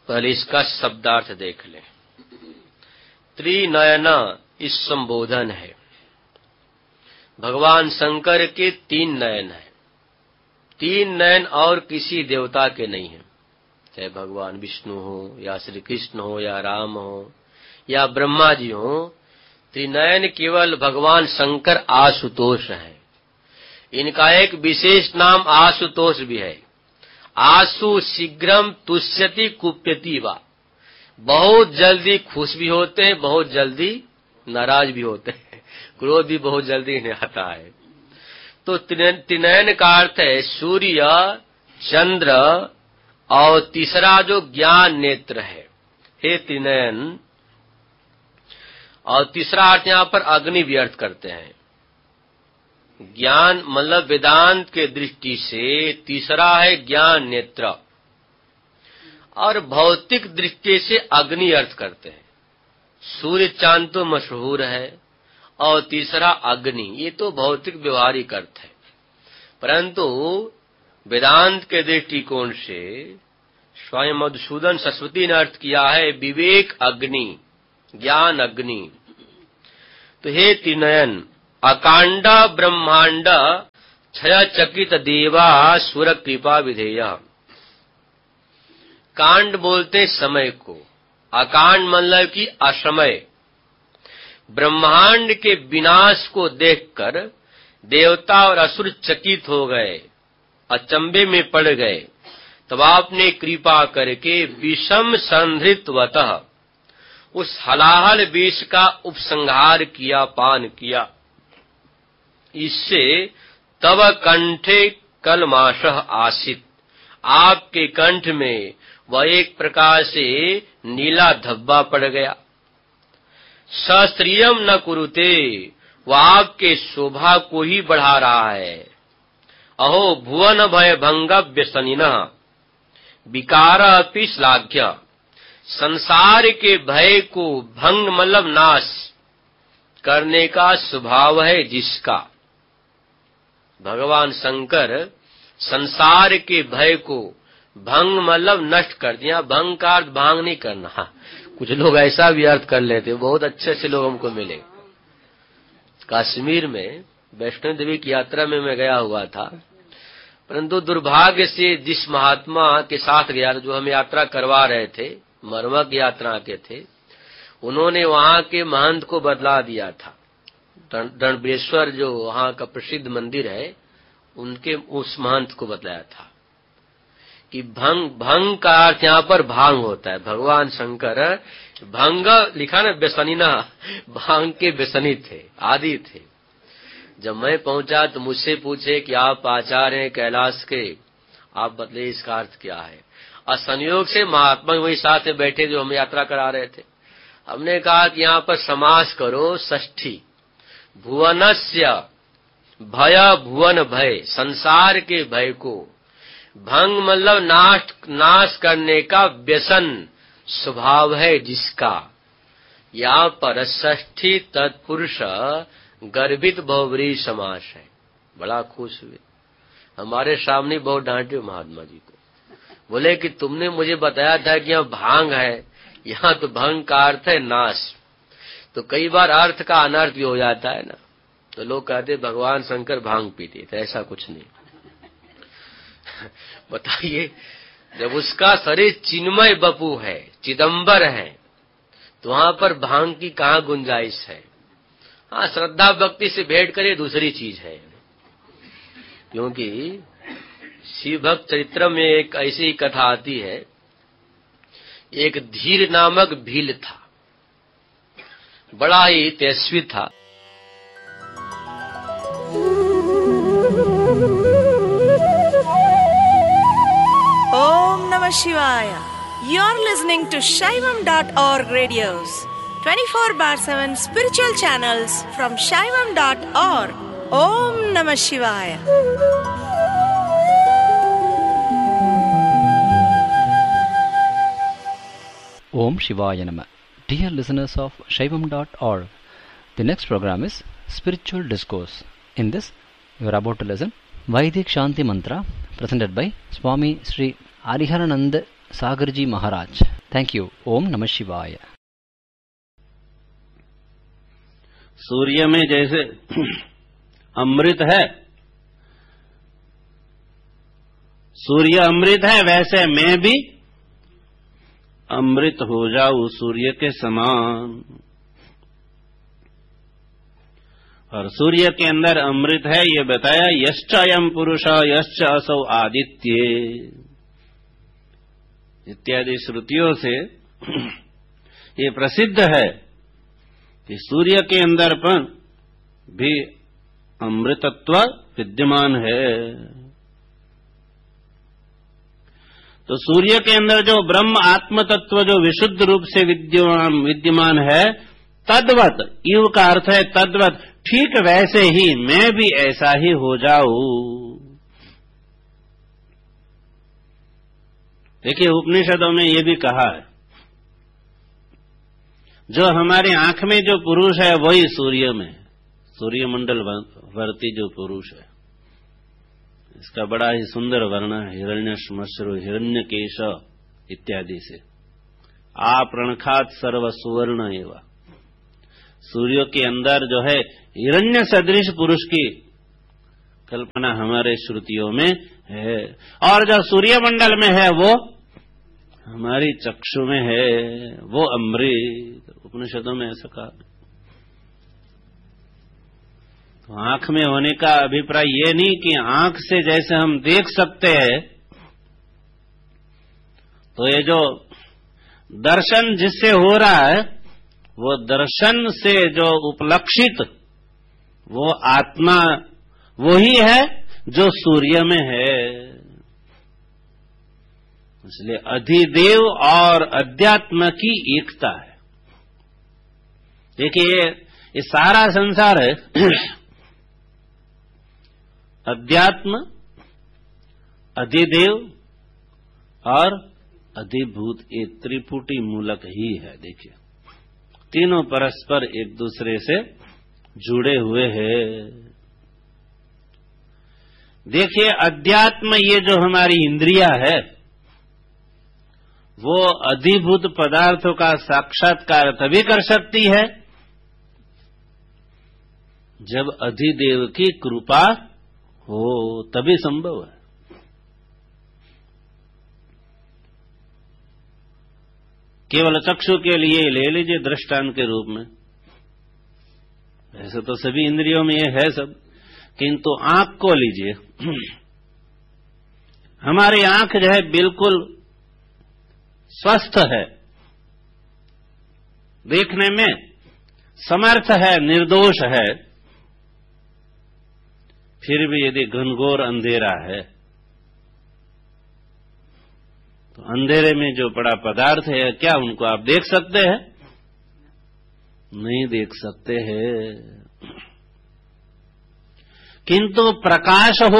पहले इसका शब्दार्थ देख लें। त्रिनयन इस संबोधन है। भगवान शंकर के 3 नयन हैं। 3 नयन और किसी देवता के नहीं हैं, चाहे भगवान विष्णु हो या श्री कृष्ण हो या राम हो या ब्रह्मा जी हो। त्रिनयन केवल भगवान शंकर आशुतोष हैं। इनका एक विशेष नाम आशुतोष भी है। आशु शीघ्रम तुष्यति कुप्यति वा, बहुत जल्दी खुश भी होते हैं, बहुत जल्दी नाराज भी होते हैं, क्रोध भी बहुत जल्दी इन्हें आता है। तो त्रिनयन का अर्थ है सूर्य, चंद्र और तीसरा जो ज्ञान नेत्र है, हे त्रिनयन। और तीसरा अर्थ यहाँ पर अग्नि भी अर्थ करते हैं। ज्ञान मतलब वेदांत के दृष्टि से तीसरा है ज्ञान नेत्र, और भौतिक दृष्टि से अग्नि अर्थ करते हैं। सूर्य चांद तो मशहूर है और तीसरा अग्नि, ये तो भौतिक व्यवहारिक अर्थ है। परंतु वेदांत के दृष्टिकोण से स्वयं मधुसूदन सरस्वती ने अर्थ किया है विवेक अग्नि, ज्ञान अग्नि। तो हे त्रिनयन, अकांड ब्रह्मांड क्षय चकित देवा सुर कृपा विधेय। कांड बोलते समय को, अकांड मतलब कि असमय। ब्रह्मांड के विनाश को देखकर देवता और असुर चकित हो गए, अचंभे में पड़ गए। तब आपने कृपा करके विषम संधृतवतः उस हलाहल विष का उपसंहार किया, पान किया। इससे तव कंठे कलमाशः आसित, आपके कंठ में वह एक प्रकार से नीला धब्बा पड़ गया। सस्त्रियम न कुरुते, वह आपके शोभा को ही बढ़ा रहा है। अहो भुवन भय भंग व्यसनिनः विकार अपि श्लाघ्य, संसार के भय को भंग मतलब नाश करने का स्वभाव है जिसका। भगवान शंकर संसार के भय को भंग मतलब नष्ट कर दिया। भंग का अर्थ भांग नहीं करना। कुछ लोग ऐसा भी अर्थ कर लेते, बहुत अच्छे से लोग हमको मिले। कश्मीर में वैष्णो देवी की यात्रा में मैं गया हुआ था, परंतु दुर्भाग्य से जिस महात्मा के साथ गया, जो हमें यात्रा करवा रहे थे, मर्मक यात्रा के थे, उन्होंने वहां के महंत को बदला दिया था। दंडेश्वर जो वहां का प्रसिद्ध मंदिर है, उनके उस महंत को बतलाया था कि भंग का अर्थ यहाँ पर भांग होता है। भगवान शंकर भंग लिखा ना व्यसनिना, भांग के व्यसनी थे, आदि थे। जब मैं पहुंचा तो मुझसे पूछे कि आप आचार्य हैं कैलाश के, आप बतले इसका अर्थ क्या है। और संयोग से महात्मा वही साथ में बैठे जो हमें यात्रा करा रहे थे। हमने कहा कि यहाँ पर समास करो षष्ठी, भुवनस्य भय, भुवन भय, संसार के भय को। भंग मतलब नाश करने का व्यसन स्वभाव है जिसका। यहाँ पर षष्ठी तत्पुरुष गर्भित बहुव्रीहि समास है। बड़ा खुश हुए, हमारे सामने बहुत डांटे महात्मा जी को। बोले कि तुमने मुझे बताया था कि यहाँ भांग है, यहाँ तो भंग का अर्थ है नाश। तो कई बार अर्थ का अनर्थ भी हो जाता है ना, तो लोग कहते भगवान शंकर भांग पीते थे, ऐसा कुछ नहीं। बताइए, जब उसका शरीर चिन्मय बपू है, चिदंबर है, तो वहां पर भांग की कहाँ गुंजाइश है। हाँ, श्रद्धा भक्ति से भेंट करे दूसरी चीज है। क्योंकि शिव भक्त चरित्र में एक ऐसी कथा आती है, एक धीर नामक भील था, बड़ा ही तेजस्वी था। Om Namah Shivaya. You're listening to Shaivam.org radios, 24/7 spiritual channels from Shaivam.org. Om Namah Shivaya. Om Shivaya Nama. Dear listeners of Shaivam.org, the next program is Spiritual Discourse. In this, you are about to listen Vaidik Shanti Mantra presented by Swami Sri Hariharanand Sagarji Maharaj. Thank you. Om Namah Shivaya. सूर्य में जैसे अमृत है, सूर्य अमृत है, वैसे मैं भी अमृत हो जाऊं सूर्य के समान। और सूर्य के अंदर अमृत है ये बताया, यश्च अयम पुरुष यश्च असौ आदित्य इत्यादि श्रुतियों से ये प्रसिद्ध है कि सूर्य के अंदर पर भी अमृतत्व विद्यमान है। तो सूर्य के अंदर जो ब्रह्म आत्म तत्व जो विशुद्ध रूप से विद्यमान है, तद्वत, इव का अर्थ है तद्वत, ठीक वैसे ही मैं भी ऐसा ही हो जाऊं। देखिए उपनिषदों में ये भी कहा है, जो हमारी आंख में जो पुरुष है वही सूर्य में, सूर्यमंडल वर्ती जो पुरुष है, इसका बड़ा ही सुंदर वर्णन है, हिरण्यश्मश्रु हिरण्यकेश इत्यादि से। आपरणखात सर्व सुवर्ण एवं, सूर्य के अंदर जो है हिरण्य सदृश पुरुष की कल्पना हमारे श्रुतियों में है, और जो सूर्यमंडल में है वो हमारी चक्षु में है, वो अमृत। उपनिषदों में ऐसा कहा। तो आंख में होने का अभिप्राय ये नहीं कि आंख से जैसे हम देख सकते हैं, तो ये जो दर्शन जिससे हो रहा है, वो दर्शन से जो उपलक्षित वो आत्मा वही है जो सूर्य में है। इसलिए अधिदेव और अध्यात्म की एकता है। देखिए ये सारा संसार है अध्यात्म, अधिदेव और अधिभूत, ये त्रिपुटी मूलक ही है। देखिए तीनों परस्पर एक दूसरे से जुड़े हुए हैं। देखिए अध्यात्म ये जो हमारी इंद्रिया है, वो अधिभूत पदार्थों का साक्षात्कार तभी कर सकती है जब अधिदेव की कृपा हो, तभी संभव है। केवल चक्षु के लिए ले लीजिए दृष्टांत के रूप में, ऐसे तो सभी इंद्रियों में ये है सब, किंतु आंख को लीजिए। हमारी आंख जो है बिल्कुल स्वस्थ है, देखने में समर्थ है, निर्दोष है, फिर भी यदि घनघोर अंधेरा है तो अंधेरे में जो पड़ा पदार्थ है, क्या उनको आप देख सकते हैं? नहीं देख सकते हैं। किंतु प्रकाश हो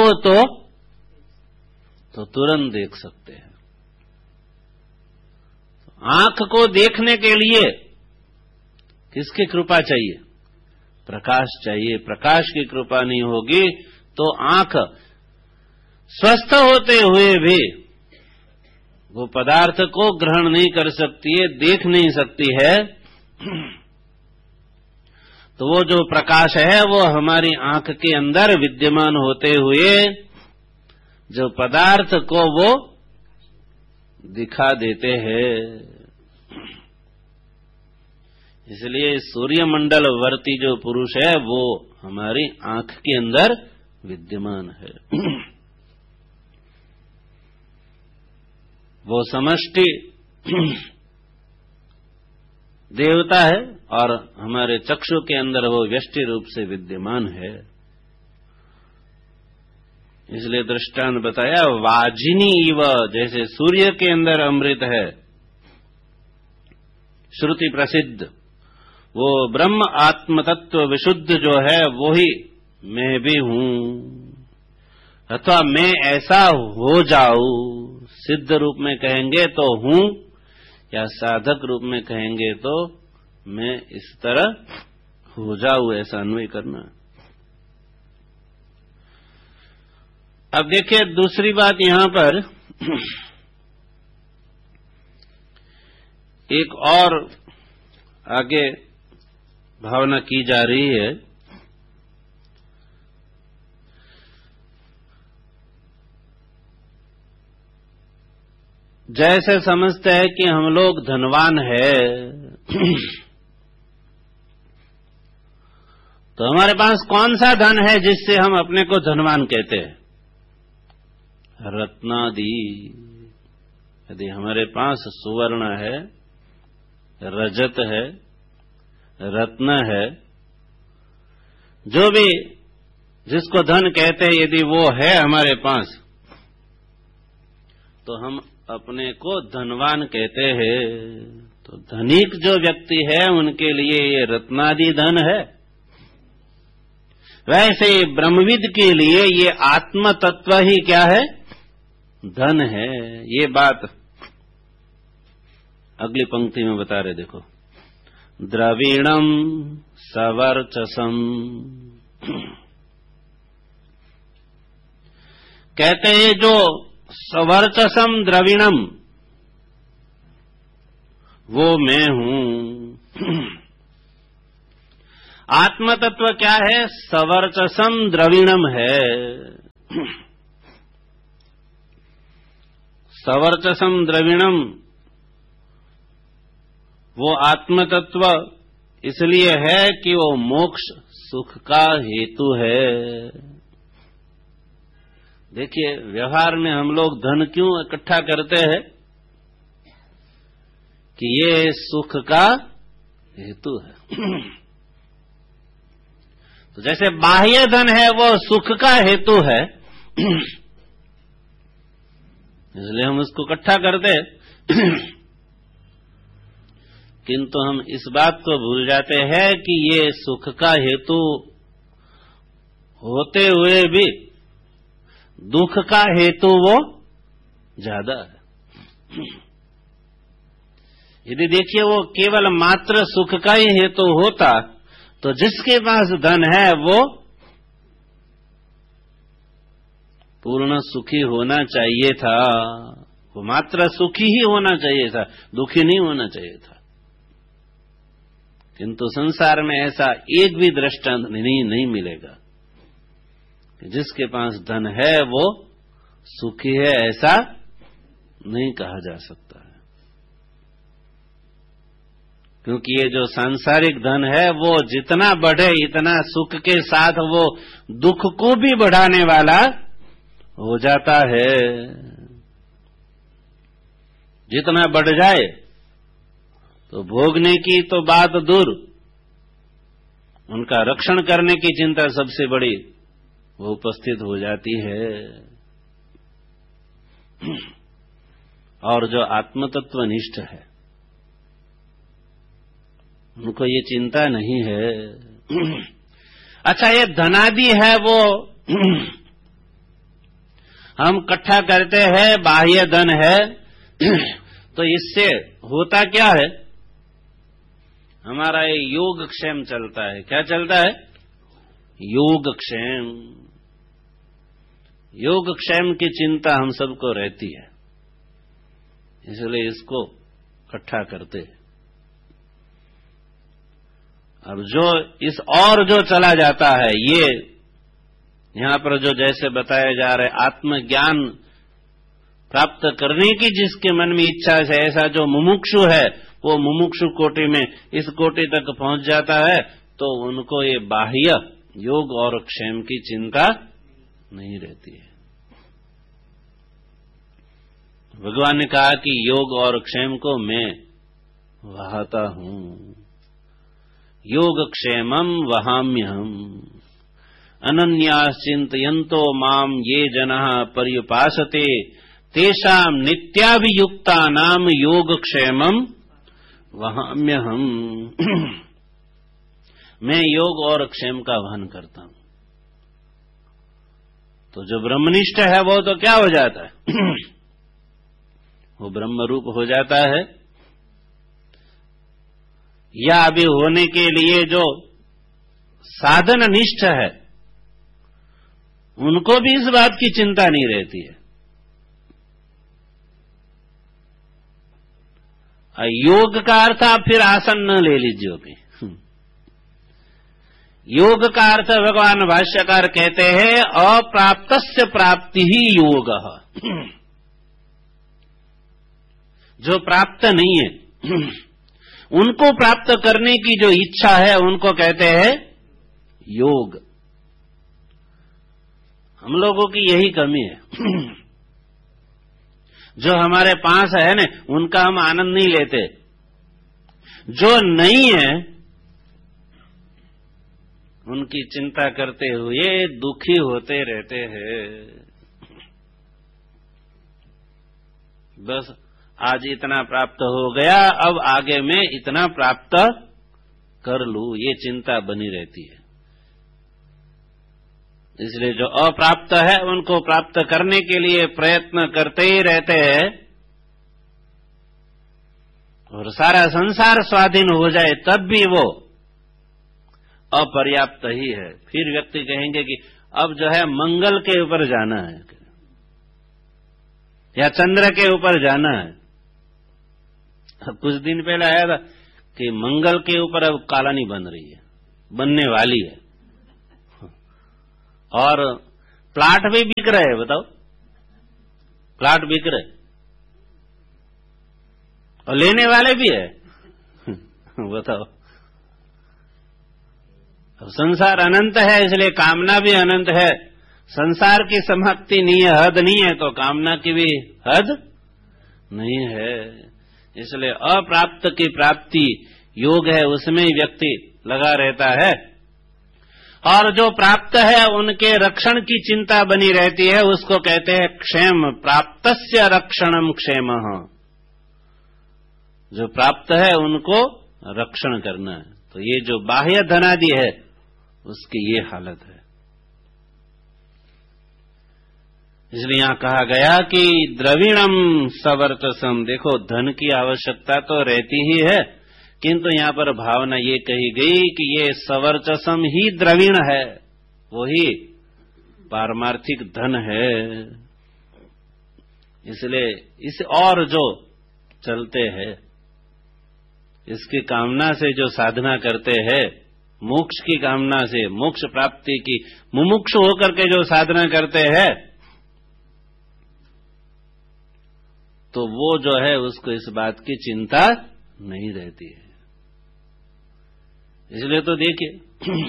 तो तुरंत देख सकते हैं। आंख को देखने के लिए किसकी कृपा चाहिए? प्रकाश चाहिए। प्रकाश की कृपा नहीं होगी तो आंख स्वस्थ होते हुए भी वो पदार्थ को ग्रहण नहीं कर सकती है, देख नहीं सकती है। तो वो जो प्रकाश है वो हमारी आंख के अंदर विद्यमान होते हुए जो पदार्थ को वो दिखा देते हैं। इसलिए सूर्यमंडल वर्ती जो पुरुष है वो हमारी आंख के अंदर विद्यमान है। वो समष्टि देवता है और हमारे चक्षु के अंदर वो व्यष्टि रूप से विद्यमान है। इसलिए दृष्टांत बताया, वाजिनी इव, जैसे सूर्य के अंदर अमृत है, श्रुति प्रसिद्ध, वो ब्रह्म आत्म तत्व विशुद्ध जो है वो ही मैं भी हूं, अथवा मैं ऐसा हो जाऊं। सिद्ध रूप में कहेंगे तो हूं, या साधक रूप में कहेंगे तो मैं इस तरह हो जाऊं, ऐसा अन्वय करना। अब देखिए दूसरी बात यहां पर एक और आगे भावना की जा रही है। जैसे समझते हैं कि हम लोग धनवान है तो हमारे पास कौन सा धन है जिससे हम अपने को धनवान कहते हैं? रत्नादि। यदि हमारे पास सुवर्ण है, रजत है, रत्न है, जो भी जिसको धन कहते हैं, यदि वो है हमारे पास, तो हम अपने को धनवान कहते हैं। तो धनिक जो व्यक्ति है उनके लिए ये रत्नादि धन है। वैसे ब्रह्मविद के लिए ये आत्म तत्व ही क्या है? धन है। ये बात अगली पंक्ति में बता रहे, देखो। द्रविणम सवर्चसम, कहते हैं जो सवर्चसम द्रविणम, वो मैं हूं। आत्म तत्व क्या है? सवर्चसम द्रविणम है। सवर्चसम द्रविणम, वो आत्म तत्व इसलिए है कि वो मोक्ष सुख का हेतु है। देखिए, व्यवहार में हम लोग धन क्यों इकट्ठा करते हैं? कि ये सुख का हेतु है। तो जैसे बाह्य धन है वो सुख का हेतु है, इसलिए हम उसको इकट्ठा करते हैं। किंतु हम इस बात को भूल जाते हैं कि ये सुख का हेतु होते हुए भी दुख का हेतु वो ज्यादा है। यदि देखिए वो केवल मात्र सुख का ही हेतु होता तो जिसके पास धन है वो पूर्ण सुखी होना चाहिए था। वो मात्र सुखी ही होना चाहिए था, दुखी नहीं होना चाहिए था। किंतु संसार में ऐसा एक भी दृष्टांत नहीं मिलेगा कि जिसके पास धन है वो सुखी है, ऐसा नहीं कहा जा सकता है। क्योंकि ये जो सांसारिक धन है वो जितना बढ़े इतना सुख के साथ वो दुख को भी बढ़ाने वाला हो जाता है। जितना बढ़ जाए तो भोगने की तो बात दूर, उनका रक्षण करने की चिंता सबसे बड़ी वो उपस्थित हो जाती है। और जो आत्मतत्वनिष्ठ है उनको ये चिंता नहीं है। अच्छा, ये धनादि है वो हम इकट्ठा करते हैं, बाह्य धन है, तो इससे होता क्या है? हमारा ये योगक्षेम चलता है। क्या चलता है? योगक्षेम। योगक्षेम की चिंता हम सबको रहती है, इसलिए इसको इकट्ठा करते हैं। अब जो चला जाता है, ये यहां पर जो जैसे बताया जा रहा है, आत्मज्ञान प्राप्त करने की जिसके मन में इच्छा है, ऐसा जो मुमुक्षु है वो मुमुक्षु कोटि में इस कोटि तक पहुंच जाता है, तो उनको ये बाह्य योग और क्षेम की चिंता नहीं रहती है। भगवान ने कहा कि योग और क्षेम को मैं वहाता हूं। योग क्षेमम वहाम्यहम अनन्याश्चिन्तयन्तो माम ये जनः पर्युपासते तेषाम नित्याभियुक्तानाम योगक्षेमम वहाम्यहम। मैं योग और क्षेम का वहन करता हूं। तो जो ब्रह्मनिष्ठ है वो तो क्या हो जाता है? वो ब्रह्म रूप हो जाता है। या अभी होने के लिए जो साधन निष्ठ है उनको भी इस बात की चिंता नहीं रहती है। योग का अर्थ आप फिर आसन न ले लीजिए भी। योग का अर्थ भगवान भाष्यकार कहते हैं अप्राप्तस्य प्राप्ति ही योग। जो प्राप्त नहीं है उनको प्राप्त करने की जो इच्छा है उनको कहते हैं योग। हम लोगों की यही कमी है। जो हमारे पास है ना उनका हम आनंद नहीं लेते, जो नहीं है उनकी चिंता करते हुए दुखी होते रहते हैं। बस आज इतना प्राप्त हो गया, अब आगे मैं इतना प्राप्त कर लूं, ये चिंता बनी रहती है। इसलिए जो अप्राप्त है उनको प्राप्त करने के लिए प्रयत्न करते ही रहते हैं, और सारा संसार स्वाधीन हो जाए तब भी वो अपर्याप्त ही है। फिर व्यक्ति कहेंगे कि अब जो है मंगल के ऊपर जाना है या चंद्र के ऊपर जाना है। कुछ दिन पहले आया था कि मंगल के ऊपर अब कॉलोनी बन रही है, बनने वाली है, और प्लाट भी बिक रहे हैं। बताओ, प्लाट बिक रहे और लेने वाले भी है। बताओ, अब संसार अनंत है इसलिए कामना भी अनंत है। संसार की समाप्ति नहीं है, हद नहीं है, तो कामना की भी हद नहीं है। इसलिए अप्राप्त की प्राप्ति योग है, उसमें ही व्यक्ति लगा रहता है। और जो प्राप्त है उनके रक्षण की चिंता बनी रहती है, उसको कहते हैं क्षेम। प्राप्तस्य रक्षणम क्षेम। जो प्राप्त है उनको रक्षण करना है। तो ये जो बाह्य धनादि है उसकी ये हालत है। इसलिए यहां कहा गया कि द्रविणम सवर्चसम। देखो, धन की आवश्यकता तो रहती ही है, किंतु यहां पर भावना ये कही गई कि ये सवर्चसम ही द्रविण है, वही पारमार्थिक धन है। इसलिए इस और जो चलते हैं, इसकी कामना से जो साधना करते हैं, मोक्ष की कामना से, मोक्ष प्राप्ति की मुमुक्ष होकर के जो साधना करते हैं, तो वो जो है उसको इस बात की चिंता नहीं रहती है। इसलिए तो देखिए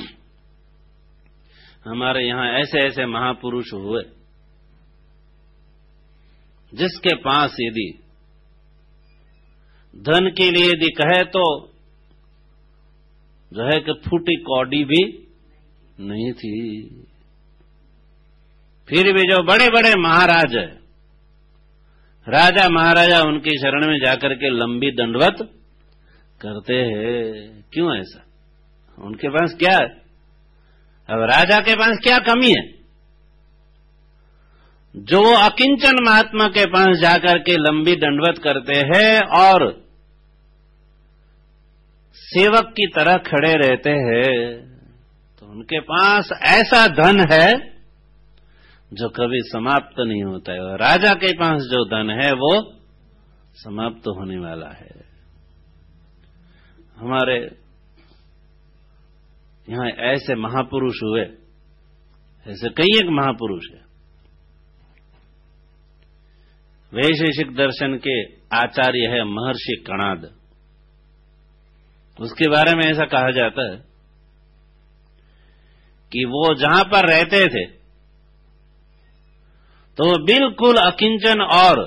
हमारे यहां ऐसे ऐसे महापुरुष हुए जिसके पास यदि धन के लिए यदि कहे तो जो है कि फूटी कौड़ी भी नहीं थी, फिर भी जो बड़े बड़े महाराज है, राजा महाराजा उनकी शरण में जाकर के लंबी दंडवत करते हैं। क्यों ऐसा? उनके पास क्या है? अब राजा के पास क्या कमी है जो अकिंचन महात्मा के पास जाकर के लंबी दंडवत करते हैं और सेवक की तरह खड़े रहते हैं? तो उनके पास ऐसा धन है जो कभी समाप्त नहीं होता है, और राजा के पास जो धन है वो समाप्त होने वाला है। हमारे यहां ऐसे महापुरुष हुए, ऐसे कई एक महापुरुष है। वैशेषिक दर्शन के आचार्य है महर्षि कणाद। उसके बारे में ऐसा कहा जाता है कि वो जहां पर रहते थे तो बिल्कुल अकिंचन और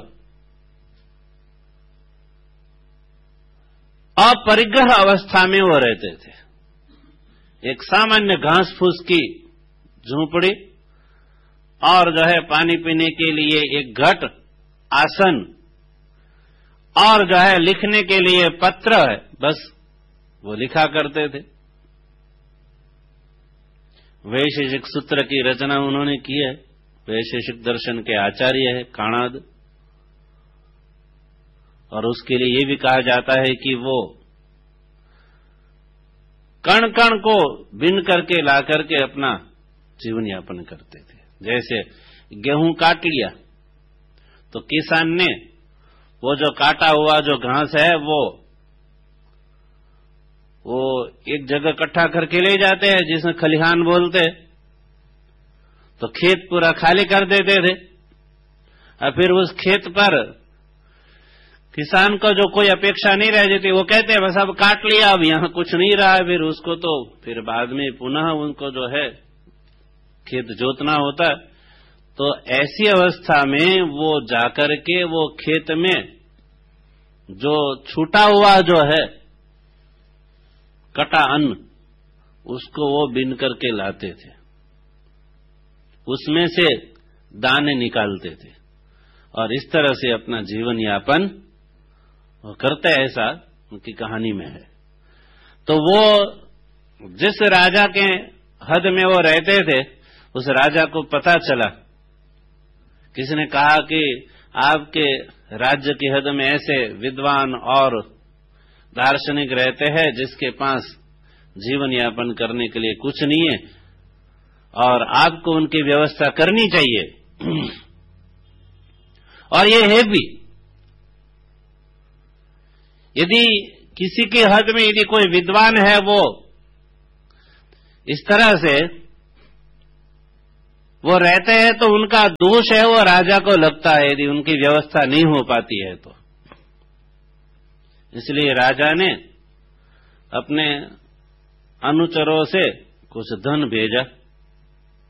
अपरिग्रह अवस्था में वो रहते थे। एक सामान्य घास फूस की झोंपड़ी और जो है पानी पीने के लिए एक घट, आसन और जो है लिखने के लिए पत्र है, बस वो लिखा करते थे। वैशेषिक सूत्र की रचना उन्होंने की है। वैशेषिक दर्शन के आचार्य है कणाद, और उसके लिए ये भी कहा जाता है कि वो कण कण को बिन करके ला करके अपना जीवन यापन करते थे। जैसे गेहूं काट लिया तो किसान ने वो जो काटा हुआ जो घास है वो एक जगह इकट्ठा करके ले जाते हैं, जिसमें खलिहान बोलते, तो खेत पूरा खाली कर देते थे। और फिर उस खेत पर किसान को जो कोई अपेक्षा नहीं रह जाती, वो कहते हैं बस अब काट लिया, अब यहां कुछ नहीं रहा है, फिर उसको तो फिर बाद में पुनः उनको जो है खेत जोतना होता है। तो ऐसी अवस्था में वो जाकर के वो खेत में जो छूटा हुआ जो है कटा अन्न, उसको वो बीन करके लाते थे, उसमें से दाने निकालते थे और इस तरह से अपना जीवन यापन करते, ऐसा उनकी कहानी में है। तो वो जिस राजा के हद में वो रहते थे, उस राजा को पता चला, किसी ने कहा कि आपके राज्य की हद में ऐसे विद्वान और दार्शनिक रहते हैं जिसके पास जीवन यापन करने के लिए कुछ नहीं है और आपको उनकी व्यवस्था करनी चाहिए। और ये है भी, यदि किसी के हद में यदि कोई विद्वान है, वो इस तरह से वो रहते हैं, तो उनका दोष है वो राजा को लगता है, यदि उनकी व्यवस्था नहीं हो पाती है तो। इसलिए राजा ने अपने अनुचरों से कुछ धन भेजा